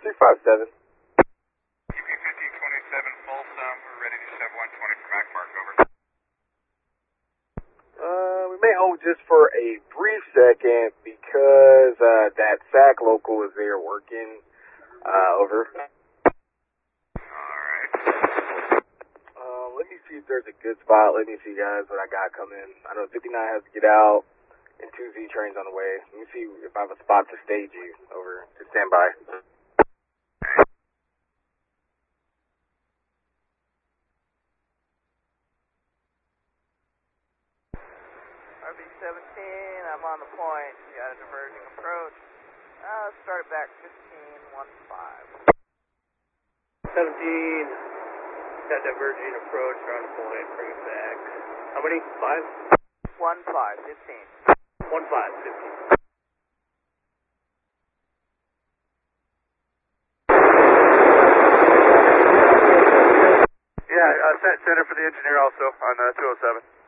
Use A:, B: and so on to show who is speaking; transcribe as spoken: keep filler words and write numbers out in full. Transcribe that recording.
A: three five seven.
B: U P fifteen twenty-seven, Folsom, we're ready to set one twenty for Mac Mark, over.
A: Uh, we may hold just for a brief second because uh, that S A C local is there working. Uh, over.
B: Alright.
A: Uh, let me see if there's a good spot. Let me see, guys, what I got coming. I know fifty-nine has to get out and two Z trains on the way. Let me see if I have a spot to stage you. Over. Just stand by.
C: R B seventeen, I'm on the point. You got a diverging approach. Uh, start back fifteen, one five.
D: seventeen, got diverging approach, you're on the point, bring it back. How many? Five?
C: one five, fifteen.
D: one five, fifteen.
B: Yeah, uh, set center for the engineer also on uh, two oh seven.